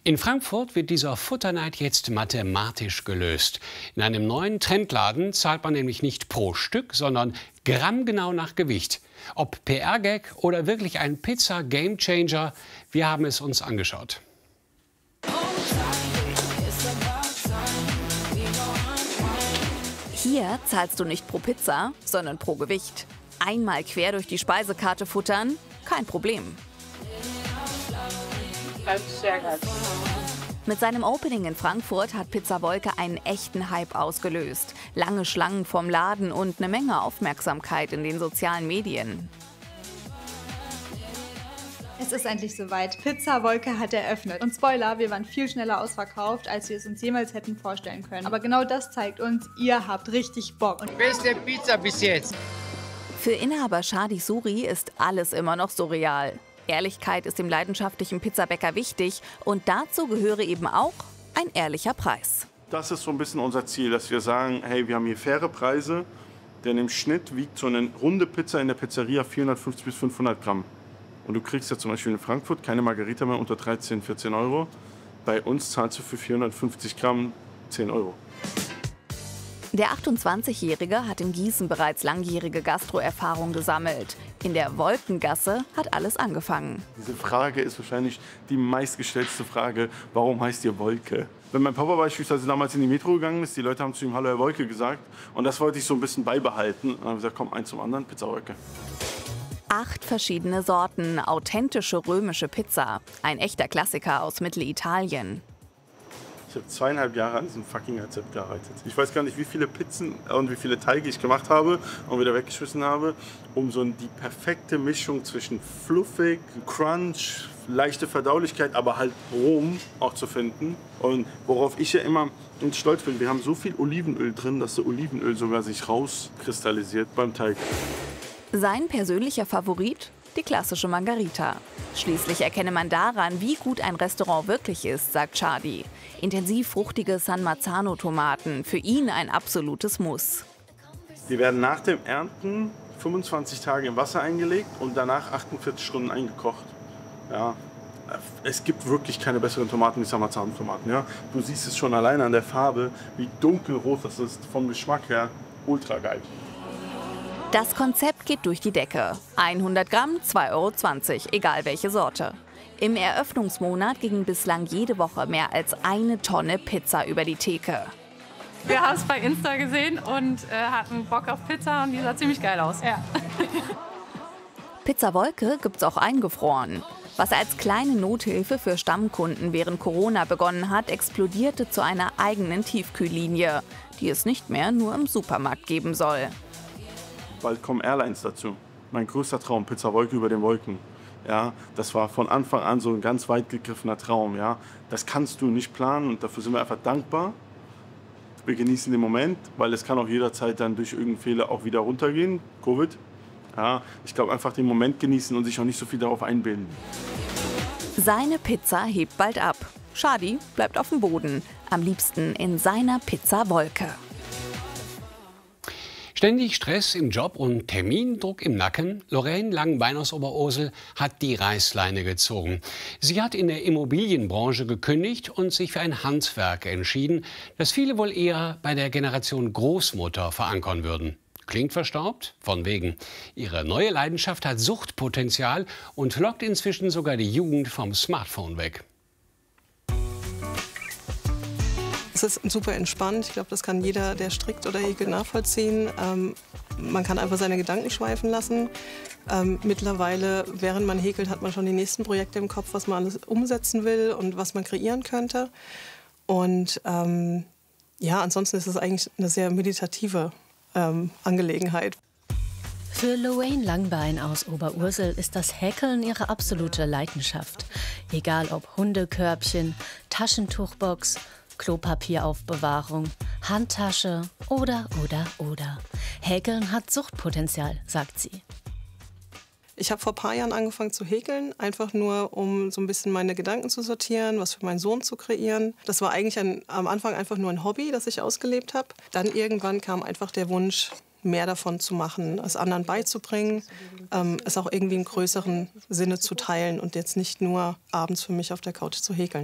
In Frankfurt wird dieser Futterneid jetzt mathematisch gelöst. In einem neuen Trendladen zahlt man nämlich nicht pro Stück, sondern grammgenau nach Gewicht. Ob PR-Gag oder wirklich ein Pizza-Gamechanger, wir haben es uns angeschaut. Hier zahlst du nicht pro Pizza, sondern pro Gewicht. Einmal quer durch die Speisekarte futtern, kein Problem. Sehr geil. Mit seinem Opening in Frankfurt hat Pizza Wolke einen echten Hype ausgelöst. Lange Schlangen vorm Laden und eine Menge Aufmerksamkeit in den sozialen Medien. Es ist endlich soweit. Pizza Wolke hat eröffnet. Und Spoiler, wir waren viel schneller ausverkauft, als wir es uns jemals hätten vorstellen können. Aber genau das zeigt uns, ihr habt richtig Bock. Und beste Pizza bis jetzt. Für Inhaber Shadi Suri ist alles immer noch surreal. Ehrlichkeit ist dem leidenschaftlichen Pizzabäcker wichtig und dazu gehöre eben auch ein ehrlicher Preis. Das ist so ein bisschen unser Ziel, dass wir sagen, hey, wir haben hier faire Preise, denn im Schnitt wiegt so eine runde Pizza in der Pizzeria 450 bis 500 Gramm. Und du kriegst ja zum Beispiel in Frankfurt keine Margarita mehr unter 13, 14 Euro. Bei uns zahlst du für 450 Gramm 10 Euro. Der 28-Jährige hat in Gießen bereits langjährige Gastroerfahrung gesammelt. In der Wolkengasse hat alles angefangen. Diese Frage ist wahrscheinlich die meistgestellte Frage, warum heißt ihr Wolke? Wenn mein Papa beispielsweise damals in die Metro gegangen ist, die Leute haben zu ihm Hallo Herr Wolke gesagt. Und das wollte ich so ein bisschen beibehalten. Und dann habe ich gesagt, komm, eins zum anderen, Pizza Wolke. 8 verschiedene Sorten, authentische römische Pizza. Ein echter Klassiker aus Mittelitalien. Ich habe 2,5 Jahre an diesem fucking Rezept gearbeitet. Ich weiß gar nicht, wie viele Pizzen und wie viele Teige ich gemacht habe und wieder weggeschmissen habe, um so die perfekte Mischung zwischen fluffig, Crunch, leichte Verdaulichkeit, aber halt Rom auch zu finden. Und worauf ich ja immer stolz bin, wir haben so viel Olivenöl drin, dass das Olivenöl sogar sich rauskristallisiert beim Teig. Sein persönlicher Favorit? Die klassische Margarita. Schließlich erkenne man daran, wie gut ein Restaurant wirklich ist, sagt Shadi. Intensiv fruchtige San Marzano-Tomaten, für ihn ein absolutes Muss. Die werden nach dem Ernten 25 Tage im Wasser eingelegt und danach 48 Stunden eingekocht. Ja, es gibt wirklich keine besseren Tomaten wie San Marzano-Tomaten. Ja? Du siehst es schon alleine an der Farbe, wie dunkelrot das ist, vom Geschmack her ultra geil. Das Konzept geht durch die Decke. 100 Gramm, 2,20 €, egal welche Sorte. Im Eröffnungsmonat ging bislang jede Woche mehr als 1 Tonne Pizza über die Theke. Wir haben es bei Insta gesehen und hatten Bock auf Pizza und die sah ziemlich geil aus. Ja. Pizza Wolke gibt's auch eingefroren. Was als kleine Nothilfe für Stammkunden während Corona begonnen hat, explodierte zu einer eigenen Tiefkühllinie, die es nicht mehr nur im Supermarkt geben soll. Bald kommen Airlines dazu. Mein größter Traum, Pizza Wolke über den Wolken. Ja, das war von Anfang an so ein ganz weit gegriffener Traum. Ja. Das kannst du nicht planen und dafür sind wir einfach dankbar. Wir genießen den Moment, weil es kann auch jederzeit dann durch irgendeinen Fehler auch wieder runtergehen, Covid. Ja, ich glaube, einfach den Moment genießen und sich auch nicht so viel darauf einbilden. Seine Pizza hebt bald ab. Shadi bleibt auf dem Boden, am liebsten in seiner Pizza Wolke. Ständig Stress im Job und Termindruck im Nacken? Lorraine Langenbein aus Oberursel hat die Reißleine gezogen. Sie hat in der Immobilienbranche gekündigt und sich für ein Handwerk entschieden, das viele wohl eher bei der Generation Großmutter verankern würden. Klingt verstaubt? Von wegen. Ihre neue Leidenschaft hat Suchtpotenzial und lockt inzwischen sogar die Jugend vom Smartphone weg. Es ist super entspannt. Ich glaube, das kann jeder, der strickt oder häkelt, nachvollziehen. Man kann einfach seine Gedanken schweifen lassen. Mittlerweile, während man häkelt, hat man schon die nächsten Projekte im Kopf, was man alles umsetzen will und was man kreieren könnte. Und ja, ansonsten ist es eigentlich eine sehr meditative Angelegenheit. Für Lorraine Langbein aus Oberursel ist das Häkeln ihre absolute Leidenschaft. Egal ob Hundekörbchen, Taschentuchbox, Klopapieraufbewahrung, Handtasche oder. Häkeln hat Suchtpotenzial, sagt sie. Ich habe vor ein paar Jahren angefangen zu häkeln, einfach nur, um so ein bisschen meine Gedanken zu sortieren, was für meinen Sohn zu kreieren. Das war eigentlich am Anfang einfach nur ein Hobby, das ich ausgelebt habe. Dann irgendwann kam einfach der Wunsch, mehr davon zu machen, es anderen beizubringen, es auch irgendwie im größeren Sinne zu teilen und jetzt nicht nur abends für mich auf der Couch zu häkeln.